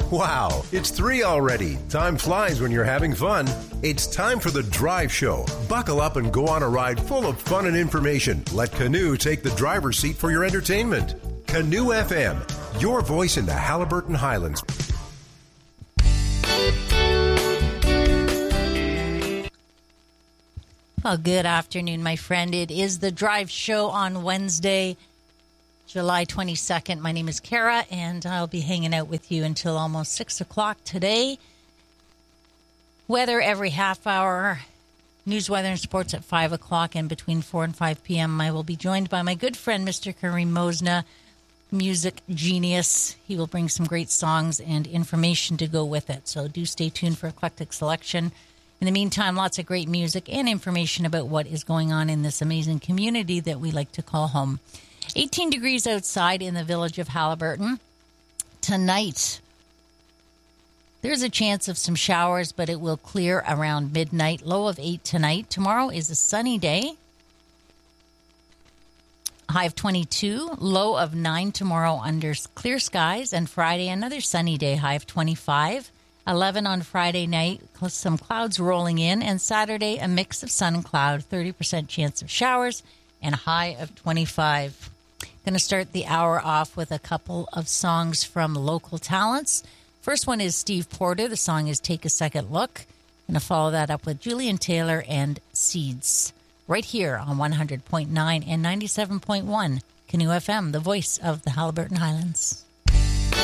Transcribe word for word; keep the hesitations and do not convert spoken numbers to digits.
Wow, it's three already. Time flies when you're having fun. It's time for the Drive Show. Buckle up and go on a ride full of fun and information. Let Canoe take the driver's seat for your entertainment. Canoe F M, your voice in the Haliburton Highlands. Well, good afternoon, my friend. It is the Drive Show on Wednesday, July twenty-second. My name is Kara, and I'll be hanging out with you until almost six o'clock today. Weather every half hour. News, weather, and sports at five o'clock, and between four and five p.m. I will be joined by my good friend, Mister Kareem Mosna, music genius. He will bring some great songs and information to go with it, so do stay tuned for Eclectic Selection. In the meantime, lots of great music and information about what is going on in this amazing community that we like to call home. eighteen degrees outside in the village of Haliburton. Tonight, there's a chance of some showers, but it will clear around midnight. Low of eight tonight. Tomorrow is a sunny day. High of twenty-two. Low of nine tomorrow under clear skies. And Friday, another sunny day. High of twenty-five. eleven on Friday night, some clouds rolling in, and Saturday, a mix of sun and cloud, thirty percent chance of showers, and a high of twenty-five. Going to start the hour off with a couple of songs from local talents. First one is Steve Porter. The song is Take a Second Look. Going to follow that up with Julian Taylor and Seeds, right here on one hundred point nine and ninety-seven point one Canoe F M, the voice of the Haliburton Highlands.